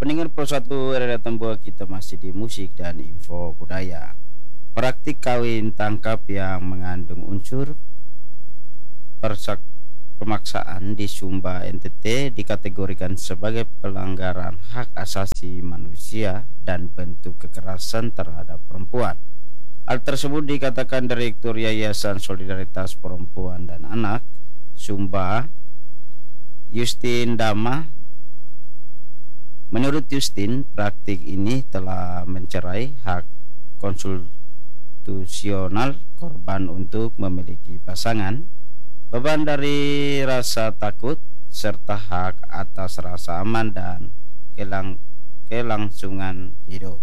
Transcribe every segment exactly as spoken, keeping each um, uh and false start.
Pendengar Pro satu R R Tambua, kita masih di musik dan info budaya. Praktik kawin tangkap yang mengandung unsur persak pemaksaan di Sumba N T T dikategorikan sebagai pelanggaran hak asasi manusia dan bentuk kekerasan terhadap perempuan. Hal tersebut dikatakan Direktur Yayasan Solidaritas Perempuan dan Anak Sumba, Justin Dama. Menurut Justin, praktik ini telah mencerai hak konstitusional korban untuk memiliki pasangan, beban dari rasa takut, serta hak atas rasa aman dan kelang kelangsungan hidup.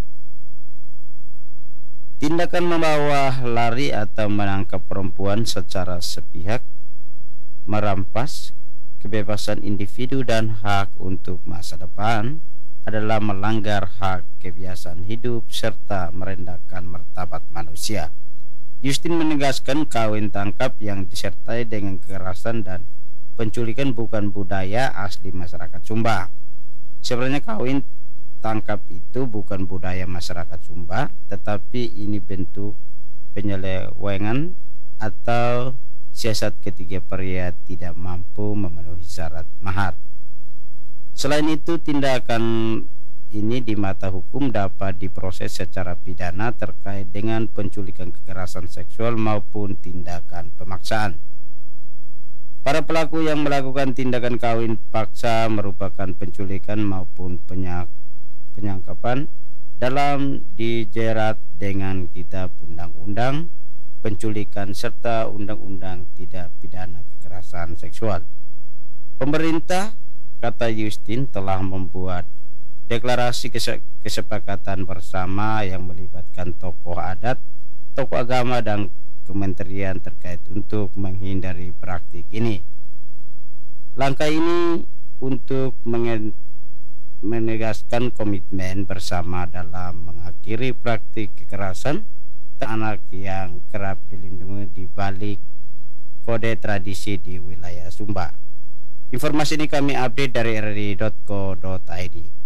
Tindakan membawa lari atau menangkap perempuan secara sepihak merampas kebebasan individu dan hak untuk masa depan adalah melanggar hak kebiasaan hidup serta merendahkan martabat manusia. Justin menegaskan kawin tangkap yang disertai dengan kekerasan dan penculikan bukan budaya asli masyarakat Sumba. Sebenarnya kawin tangkap itu bukan budaya masyarakat Sumba, tetapi ini bentuk penyelewengan atau siasat ketika pria tidak mampu memenuhi syarat mahar. Selain itu, tindakan ini di mata hukum dapat diproses secara pidana terkait dengan penculikan, kekerasan seksual maupun tindakan pemaksaan. Para pelaku yang melakukan tindakan kawin paksa merupakan penculikan maupun penyak, penyangkapan dalam dijerat dengan Kitab Undang-Undang Penculikan serta Undang-Undang Tidak Pidana Kekerasan Seksual. Pemerintah, kata Justin, telah membuat deklarasi kesepakatan bersama yang melibatkan tokoh adat, tokoh agama, dan kementerian terkait untuk menghindari praktik ini. Langkah ini untuk menegaskan komitmen bersama dalam mengakhiri praktik kekerasan anak yang kerap dilindungi di balik kode tradisi di wilayah Sumba. Informasi ini kami update dari r r i titik co titik i d.